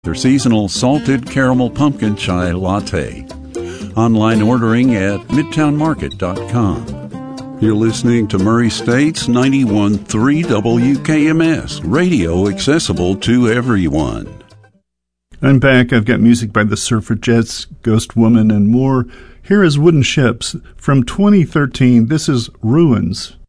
Their seasonal salted caramel pumpkin chai latte. Online ordering at midtownmarket.com. You're listening to Murray State's 91.3 WKMS, radio accessible to everyone. I'm back. I've got music by the Suffragettes, Ghost Woman, and more. Here is Wooden Ships from 2013. This is Ruins.